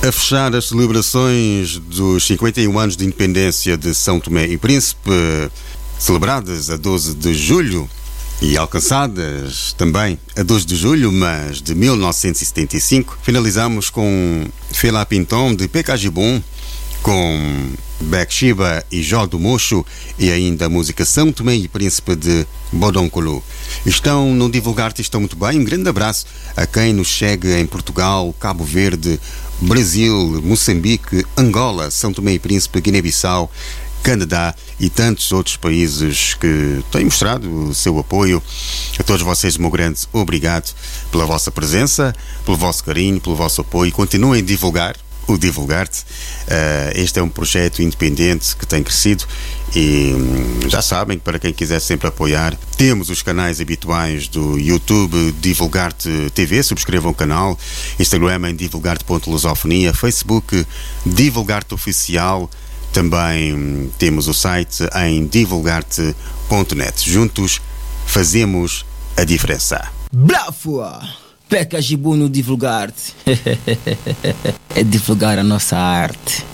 A fechar as celebrações dos 51 anos de independência de São Tomé e Príncipe, celebradas a 12 de julho e alcançadas também a 12 de julho, mas de 1975, finalizamos com Fela Pinton de Peca Gibon, com Bec Shiba e Jó do Mocho e ainda a música São Tomé e Príncipe de Bodoncolo. Estão no Divulgar-te, estão muito bem. Um grande abraço a quem nos segue em Portugal, Cabo Verde, Brasil, Moçambique, Angola, São Tomé e Príncipe, Guiné-Bissau, Canadá e tantos outros países que têm mostrado o seu apoio. A todos vocês, meu grande obrigado pela vossa presença, pelo vosso carinho, pelo vosso apoio. Continuem a divulgar o Divulgar-te. Este é um projeto independente que tem crescido e já sabem que para quem quiser sempre apoiar, temos os canais habituais do YouTube Divulgar-te TV, subscrevam o canal, Instagram em divulgar-te.lusofonia, Facebook Divulgar-te Oficial, também temos o site em divulgarte.net. Juntos fazemos a diferença. Blafua! Peca Gibon no Divulgar-te. É divulgar a nossa arte.